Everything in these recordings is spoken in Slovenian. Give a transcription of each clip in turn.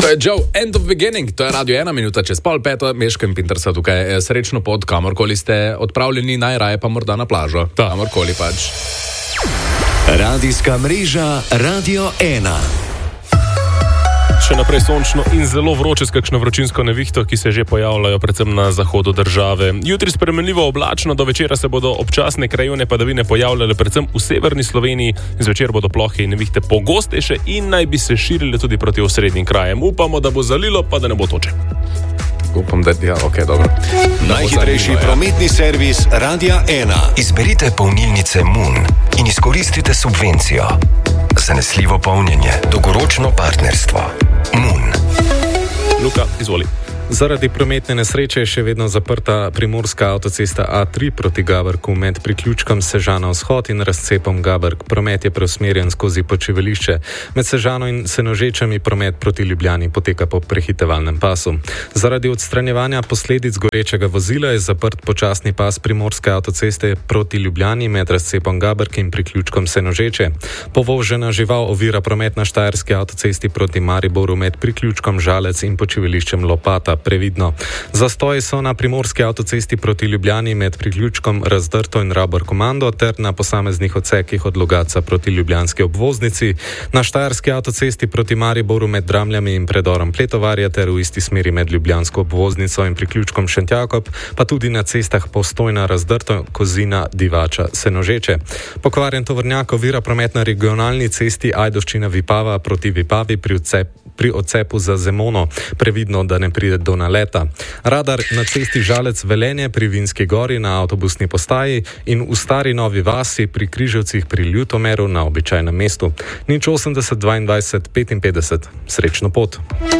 To je Joe, End of Beginning, to je Radio 1 minuta čez pol peto, Meško in Pinter so tukaj, srečno pot, kamorkoli ste odpravljeni, najraje pa morda na plažo, kamorkoli pač. Radijska mreža Radio 1. Še naprej sončno in zelo vroče s kakšno vročinsko nevihto, ki se že pojavljajo predvsem na zahodu države. Jutri spremenljivo oblačno, do večera se bodo občasne krajevne padavine pojavljale predvsem v severni Sloveniji, zvečer bodo plohe in nevihte pogostejše in naj bi se širile tudi proti osrednjim krajem. Upamo, da bo zalilo, pa da ne bo toče. Upam, da je, ok, dobro. Najhitrejši prometni servis Radia 1. Izberite polnilnice Moon in izkoristite subvencijo. Zanesljivo polnjenje, dolgoročno partnerstvo. Moon. Luka, izvoli. Zaradi prometne nesreče je še vedno zaprta primorska avtocesta A3 proti Gaberku med priključkom Sežana vzhod in razcepom Gaberk. Promet je preusmerjen skozi počivališče. Med Sežano in Senožečami promet proti Ljubljani poteka po prehitevalnem pasu. Zaradi odstranjevanja posledic gorečega vozila je zaprt počasni pas primorske avtoceste proti Ljubljani med razcepom Gaberk in priključkom Senožeče. Povožena žival ovira promet na štajerski avtocesti proti Mariboru med priključkom Žalec in počivališčem Lopata. Previdno. Zastoji so na primorski avtocesti proti Ljubljani med priključkom Razdrto in Rabor Komando ter na posameznih odsekih od Logatca proti ljubljanski obvoznici, na štajerski avtocesti proti Mariboru med Dramljami in predorom Pletovarja ter v isti smeri med ljubljansko obvoznico in priključkom Šentjakob, pa tudi na cestah Postojna, Razdrto, Kozina, Divača, Senožeče. Pokvarjen tovornjak ovira promet na regionalni cesti Ajdovščina-Vipava proti Vipavi pri odcepu za Zemono. Previdno, da ne pride do naleta. Radar na cesti Žalec-Velenje pri Vinski gori na avtobusni postaji in v Stari Novi vasi pri Križevcih pri Ljutomeru na običajnem mestu. 080 22 55. Srečno pot.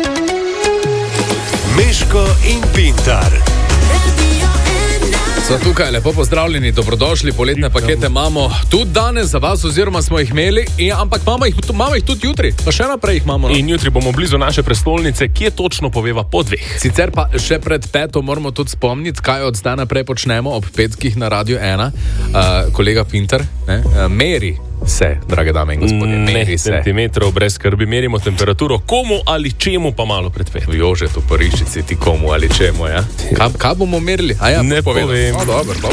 Meško in Pintar. So tukaj, lepo pozdravljeni, dobrodošli, poletne pakete imamo tudi danes za vas, oziroma smo jih imeli, ampak imamo jih tudi jutri, pa še naprej jih imamo. No? In jutri bomo blizu naše prestolnice, kje točno poveva po 2. Sicer pa še pred 5 moramo tudi spomniti, kaj od zdaj naprej počnemo ob petkih na Radio 1. Kolega Pinter, meri se, drage dame in gospodje, meri se. Centimetrov brez skrbi, merimo temperaturo, komu ali čemu pa malo pred 5. Jože, tu poriščici ti komu ali čemu, ja? Kaj bomo merili? Ne povem. No, dobro.